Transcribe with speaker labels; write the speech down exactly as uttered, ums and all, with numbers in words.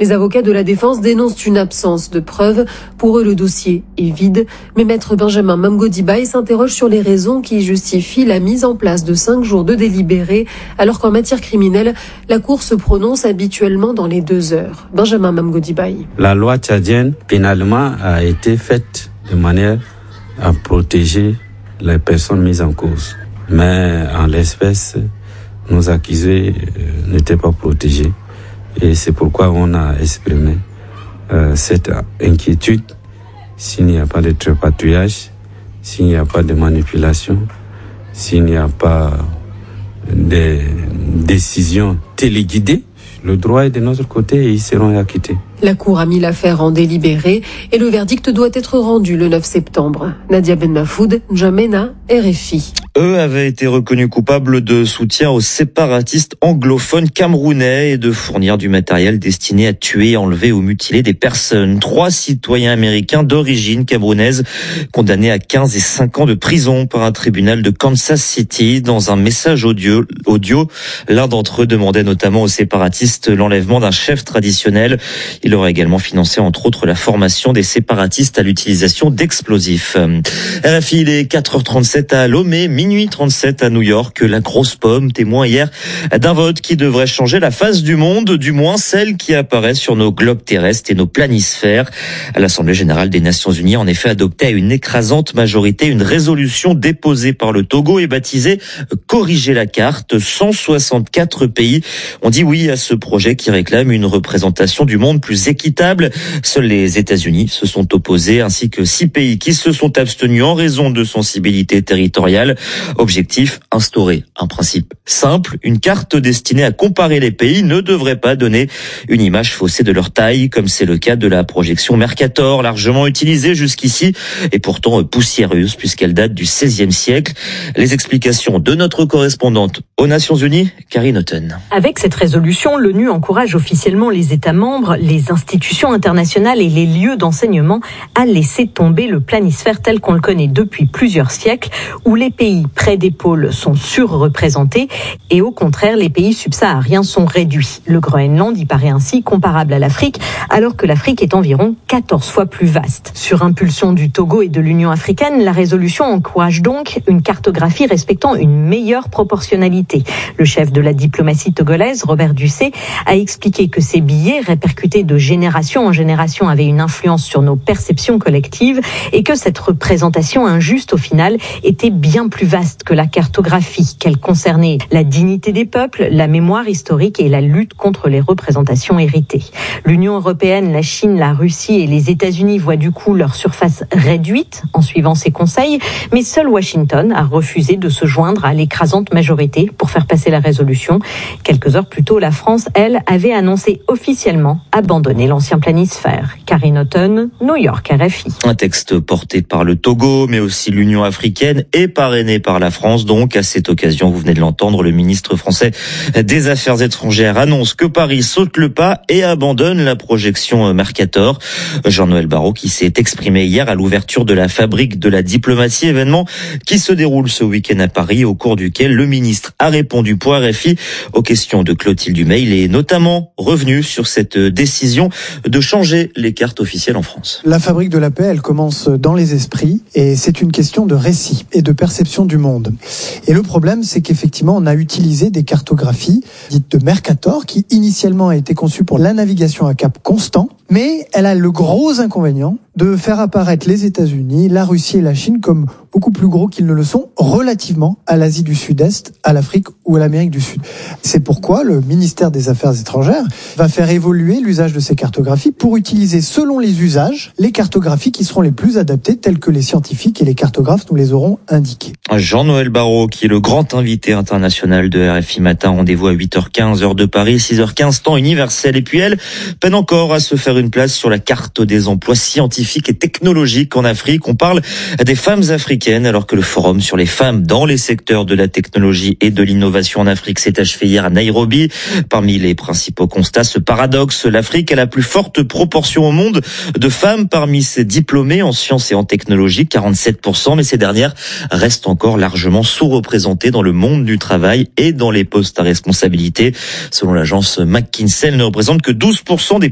Speaker 1: Les avocats de la défense dénoncent une absence de preuves. Pour eux, le dossier est vide. Mais maître Benjamin Mamgodibaye s'interroge sur les raisons qui justifient la mise en place de cinq jours de délibéré, alors qu'en matière criminelle, la Cour se prononce habituellement dans les deux heures. Benjamin Mamgodibaye.
Speaker 2: La loi tchadienne, pénalement, a été faite de manière à protéger les personnes mises en cause. Mais en l'espèce, nos accusés euh, n'étaient pas protégés. Et c'est pourquoi on a exprimé euh, cette inquiétude. S'il n'y a pas de trépatouillage, s'il n'y a pas de manipulation, s'il n'y a pas de décisions téléguidées, le droit est de notre côté et ils seront acquittés.
Speaker 1: La Cour a mis l'affaire en délibéré et le verdict doit être rendu le neuf septembre. Nadia Ben Mafoud, N'Djamena, R F I.
Speaker 3: Eux avaient été reconnus coupables de soutien aux séparatistes anglophones camerounais et de fournir du matériel destiné à tuer, enlever ou mutiler des personnes. Trois citoyens américains d'origine camerounaise condamnés à quinze et cinq ans de prison par un tribunal de Kansas City. Dans un message audio, audio, l'un d'entre eux demandait notamment aux séparatistes l'enlèvement d'un chef traditionnel. Il aurait également financé entre autres la formation des séparatistes à l'utilisation d'explosifs. R F I, il est quatre heures trente-sept à Lomé, minuit trente-sept à New York. La grosse pomme, témoin hier d'un vote qui devrait changer la face du monde, du moins celle qui apparaît sur nos globes terrestres et nos planisphères. L'Assemblée générale des Nations unies a en effet adopté à une écrasante majorité une résolution déposée par le Togo et baptisée « Corriger la carte ». cent soixante-quatre pays ont dit oui à ce projet qui réclame une représentation du monde plus équitable. Seuls les États-Unis se sont opposés, ainsi que six pays qui se sont abstenus en raison de sensibilités territoriales. Objectif, instaurer un principe simple. Une carte destinée à comparer les pays ne devrait pas donner une image faussée de leur taille, comme c'est le cas de la projection Mercator, largement utilisée jusqu'ici et pourtant poussiéreuse puisqu'elle date du seizième siècle. Les explications de notre correspondante aux Nations Unies, Karine Houghton.
Speaker 4: Avec cette résolution, l'ONU encourage officiellement les États membres, les institutions internationales et les lieux d'enseignement à laisser tomber le planisphère tel qu'on le connaît depuis plusieurs siècles, où les pays près des pôles sont surreprésentés et au contraire, les pays subsahariens sont réduits. Le Groenland y paraît ainsi comparable à l'Afrique, alors que l'Afrique est environ quatorze fois plus vaste. Sur impulsion du Togo et de l'Union africaine, la résolution encourage donc une cartographie respectant une meilleure proportionnalité. Le chef de la diplomatie togolaise, Robert Dussé, a expliqué que ces billets répercutés de génération en génération avaient une influence sur nos perceptions collectives et que cette représentation injuste au final était bien plus vaste que la cartographie, qu'elle concernait la dignité des peuples, la mémoire historique et la lutte contre les représentations héritées. L'Union européenne, la Chine, la Russie et les États-Unis voient du coup leur surface réduite en suivant ces conseils, mais seul Washington a refusé de se joindre à l'écrasante majorité pour faire passer la résolution. Quelques heures plus tôt, la France, elle, avait annoncé officiellement abandonner l'ancien planisphère. Karine Houghton, New York, R F I.
Speaker 3: Un texte porté par le Togo, mais aussi l'Union africaine et parrainé par la France. Donc, à cette occasion, vous venez de l'entendre, le ministre français des Affaires étrangères annonce que Paris saute le pas et abandonne la projection Mercator. Jean-Noël Barrot qui s'est exprimé hier à l'ouverture de la Fabrique de la diplomatie, événement qui se déroule ce week-end à Paris, au cours duquel le ministre a répondu pour R F I aux questions de Clotilde Dumais. Il est notamment revenu sur cette décision de changer les cartes officielles en France.
Speaker 5: La Fabrique de la paix, elle commence dans les esprits et c'est une question de récit et de perception du monde. Et le problème, c'est qu'effectivement, on a utilisé des cartographies dites de Mercator qui initialement a été conçue pour la navigation à cap constant, mais elle a le gros inconvénient de faire apparaître les États-Unis, la Russie et la Chine comme beaucoup plus gros qu'ils ne le sont relativement à l'Asie du Sud-Est, à l'Afrique ou à l'Amérique du Sud. C'est pourquoi le ministère des Affaires étrangères va faire évoluer l'usage de ces cartographies pour utiliser selon les usages les cartographies qui seront les plus adaptées telles que les scientifiques et les cartographes nous les auront indiquées.
Speaker 3: Jean-Noël Barrot qui est le grand invité international de R F I Matin. Rendez-vous à huit heures quinze heure de Paris, six heures quinze temps universel. Et puis elle peine encore à se faire une place sur la carte des emplois scientifiques et technologiques en Afrique. On parle des femmes africaines alors que le forum sur les femmes dans les secteurs de la technologie et de l'innovation en Afrique s'est achevé hier à Nairobi. Parmi les principaux constats, ce paradoxe, l'Afrique a la plus forte proportion au monde de femmes parmi ses diplômés en sciences et en technologie, quarante-sept pour cent, mais ces dernières restent encore largement sous-représentées dans le monde du travail et dans les postes à responsabilité. Selon l'agence McKinsey, elles ne représentent que douze pour cent des